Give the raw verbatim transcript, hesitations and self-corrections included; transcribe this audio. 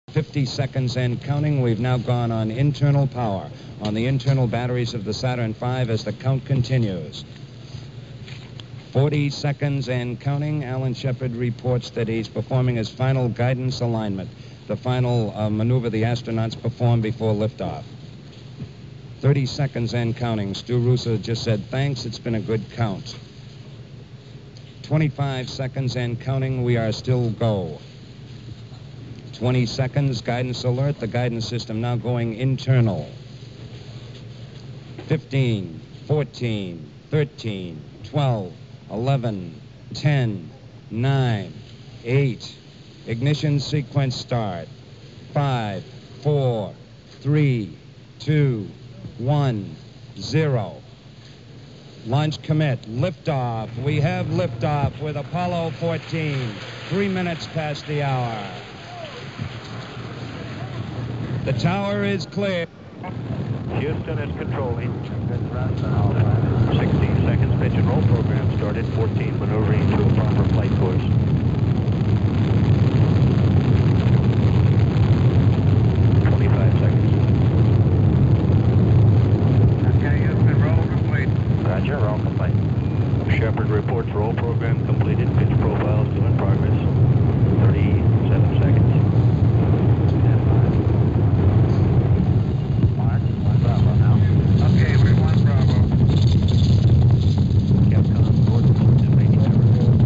fifty seconds and counting. We've now gone on internal power on the internal batteries of the Saturn five as the count continues. forty seconds and counting. Alan Shepard reports that he's performing his final guidance alignment, the final uh, maneuver the astronauts perform before liftoff. thirty seconds and counting. Stu Russo just said, thanks, it's been a good count. twenty-five seconds and counting. We are still go. twenty seconds, guidance alert. The guidance system now going internal. fifteen, fourteen, thirteen, twelve, eleven, ten, nine, eight. Ignition sequence start. five, four, three, two, one, zero. Launch commit. Liftoff. We have liftoff with Apollo fourteen. Three minutes past the hour. The tower is clear. Houston is controlling. sixteen seconds pitch and roll program started. fourteen maneuvering to a proper flight course.